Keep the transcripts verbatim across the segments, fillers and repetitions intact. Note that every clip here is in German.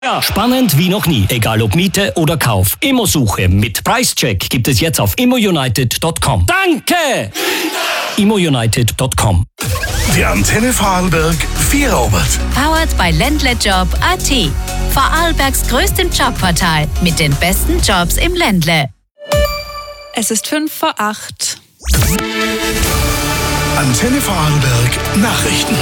Ja, spannend wie noch nie, egal ob Miete oder Kauf. Immosuche mit Preischeck gibt es jetzt auf immounited punkt com. Danke! immounited punkt com. Der Antenne Vorarlberg Vierobert. Powered by Ländlejob punkt a t. Vorarlbergs größtem Jobportal mit den besten Jobs im Ländle. Es ist fünf vor acht. Antenne Vorarlberg Nachrichten.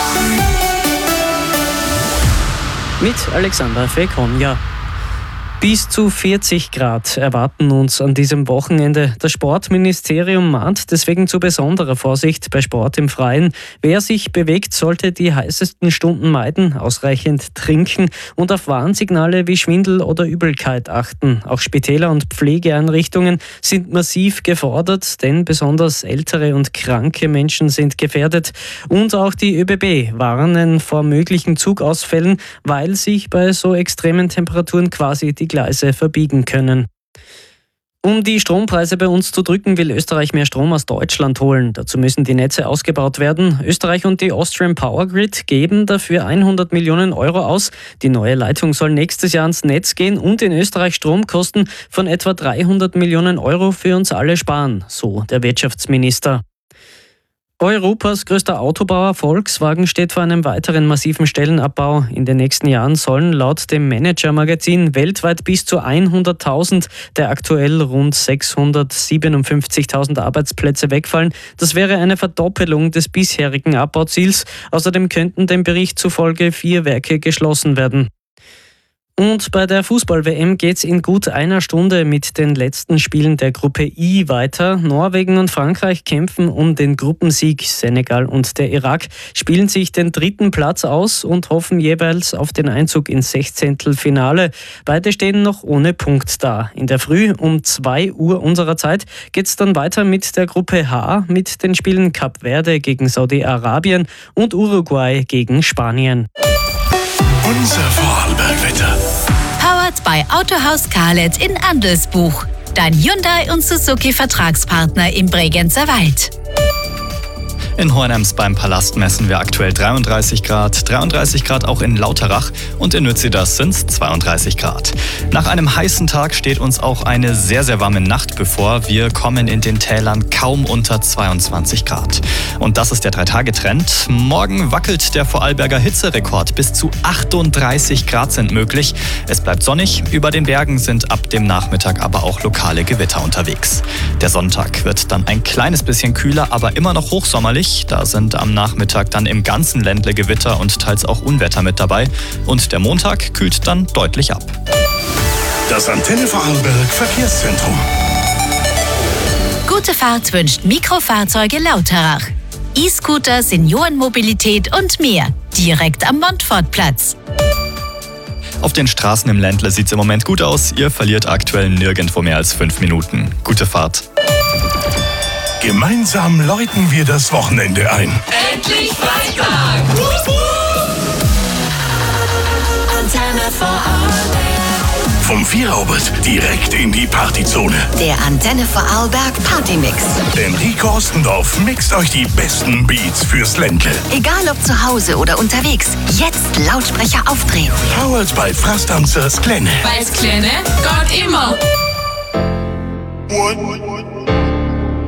Mit Alexander Fekonja. Bis zu vierzig Grad erwarten uns an diesem Wochenende. Das Sportministerium mahnt deswegen zu besonderer Vorsicht bei Sport im Freien. Wer sich bewegt, sollte die heißesten Stunden meiden, ausreichend trinken und auf Warnsignale wie Schwindel oder Übelkeit achten. Auch Spitäler und Pflegeeinrichtungen sind massiv gefordert, denn besonders ältere und kranke Menschen sind gefährdet. Und auch die ÖBB warnen vor möglichen Zugausfällen, weil sich bei so extremen Temperaturen quasi die Gleise verbiegen können. Um die Strompreise bei uns zu drücken, will Österreich mehr Strom aus Deutschland holen. Dazu müssen die Netze ausgebaut werden. Österreich und die Austrian Power Grid geben dafür hundert Millionen Euro aus. Die neue Leitung soll nächstes Jahr ans Netz gehen und in Österreich Stromkosten von etwa dreihundert Millionen Euro für uns alle sparen, so der Wirtschaftsminister. Europas größter Autobauer Volkswagen steht vor einem weiteren massiven Stellenabbau. In den nächsten Jahren sollen laut dem Manager-Magazin weltweit bis zu hunderttausend der aktuell rund sechshundertsiebenundfünfzigtausend Arbeitsplätze wegfallen. Das wäre eine Verdoppelung des bisherigen Abbauziels. Außerdem könnten dem Bericht zufolge vier Werke geschlossen werden. Und bei der Fußball-W M geht's in gut einer Stunde mit den letzten Spielen der Gruppe I weiter. Norwegen und Frankreich kämpfen um den Gruppensieg. Senegal und der Irak spielen sich den dritten Platz aus und hoffen jeweils auf den Einzug ins Sechzehntelfinale. Beide stehen noch ohne Punkt da. In der Früh um zwei Uhr unserer Zeit geht's dann weiter mit der Gruppe H mit den Spielen Kap Verde gegen Saudi-Arabien und Uruguay gegen Spanien. Unser Vorarlberg-Wetter. Powered by Autohaus Karlet in Andelsbuch. Dein Hyundai und Suzuki Vertragspartner im Bregenzer Wald. In Hohenems beim Palast messen wir aktuell dreiunddreißig Grad, dreiunddreißig Grad auch in Lauterach und in Nützidas sind es zweiunddreißig Grad. Nach einem heißen Tag steht uns auch eine sehr, sehr warme Nacht bevor. Wir kommen in den Tälern kaum unter zweiundzwanzig Grad. Und das ist der Drei-Tage-Trend. Morgen wackelt der Vorarlberger Hitzerekord. Bis zu achtunddreißig Grad sind möglich. Es bleibt sonnig. Über den Bergen sind ab dem Nachmittag aber auch lokale Gewitter unterwegs. Der Sonntag wird dann ein kleines bisschen kühler, aber immer noch hochsommerlich. Da sind am Nachmittag dann im ganzen Ländle Gewitter und teils auch Unwetter mit dabei. Und der Montag kühlt dann deutlich ab. Das Antenne Vorarlberg Verkehrszentrum. Gute Fahrt wünscht Mikrofahrzeuge Lauterach. E-Scooter, Seniorenmobilität und mehr. Direkt am Montfortplatz. Auf den Straßen im Ländle sieht es im Moment gut aus. Ihr verliert aktuell nirgendwo mehr als fünf Minuten. Gute Fahrt. Gemeinsam läuten wir das Wochenende ein. Endlich Freitag! Antenne Vorarlberg. Vom Vierobert direkt in die Partyzone. Der Antenne Vorarlberg Partymix. Denn Rico Ostendorf mixt euch die besten Beats fürs Ländle. Egal ob zu Hause oder unterwegs, jetzt Lautsprecher aufdrehen. Powered by Frastanzers Klenne. Weil's Klenne, Gott immer. What?